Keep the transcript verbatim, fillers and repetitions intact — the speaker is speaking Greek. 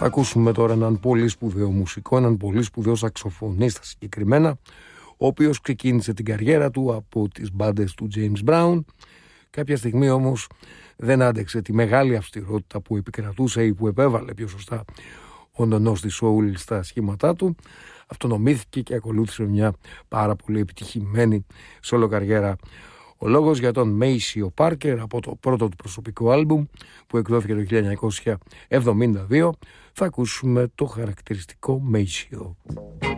Θα ακούσουμε τώρα έναν πολύ σπουδαίο μουσικό, έναν πολύ σπουδαίο σαξοφωνίστα συγκεκριμένα, ο οποίος ξεκίνησε την καριέρα του από τις μπάντες του James Brown. Κάποια στιγμή όμως δεν άντεξε τη μεγάλη αυστηρότητα που επικρατούσε ή που επέβαλε πιο σωστά ο νονός της soul στα σχήματά του. Αυτονομήθηκε και ακολούθησε μια πάρα πολύ επιτυχημένη solo καριέρα. Ο λόγος για τον Maceo Parker από το πρώτο του προσωπικό άλμπουμ που εκδόθηκε το χίλια εννιακόσια εβδομήντα δύο. Θα ακούσουμε το χαρακτηριστικό Maceo.